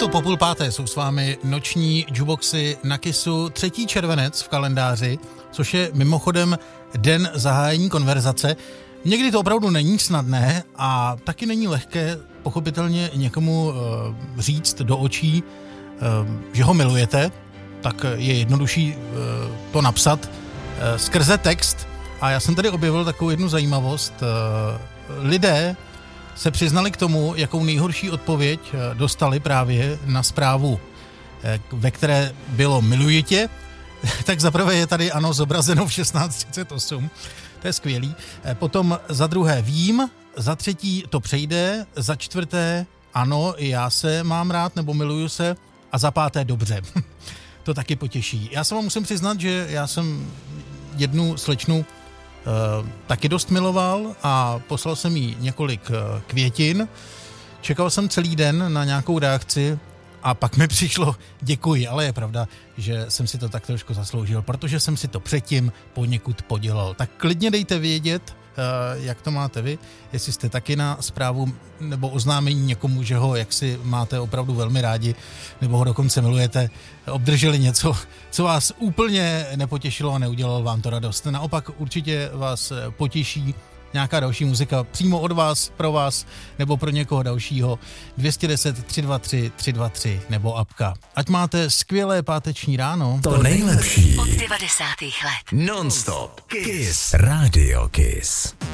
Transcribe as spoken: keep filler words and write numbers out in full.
to po půl páté jsou s vámi noční jukeboxy na Kissu, třetí červenec v kalendáři, což je mimochodem den zahájení konverzace. Někdy to opravdu není snadné a taky není lehké pochopitelně někomu uh, říct do očí, uh, že ho milujete, tak je jednodušší uh, to napsat uh, skrze text. A já jsem tady objevil takovou jednu zajímavost. Uh, lidé se přiznali k tomu, jakou nejhorší odpověď dostali právě na zprávu, ve které bylo miluji tě. Tak zaprvé je tady ano zobrazeno v šestnáct třicet osm, to je skvělý. Potom za druhé vím, za třetí to přejde, za čtvrté ano, já se mám rád nebo miluju se a za páté dobře. To taky potěší. Já se vám musím přiznat, že já jsem jednu slečnu Uh, taky dost miloval a poslal jsem jí několik uh, květin. Čekal jsem celý den na nějakou reakci a pak mi přišlo děkuji, ale je pravda, že jsem si to tak trošku zasloužil, protože jsem si to předtím poněkud podělal. Tak klidně dejte vědět, uh, jak to máte vy, jestli jste taky na zprávu nebo oznámení někomu, že ho jaksi máte opravdu velmi rádi, nebo ho dokonce milujete, obdrželi něco, co vás úplně nepotěšilo a neudělalo vám to radost. Naopak určitě vás potěší nějaká další muzika přímo od vás, pro vás, nebo pro někoho dalšího. dvě stě deset, tři dva tři, tři dva tři nebo apka. Ať máte skvělé páteční ráno. To nejlepší od devadesátých let. Non-stop Kiss. Radio Kiss.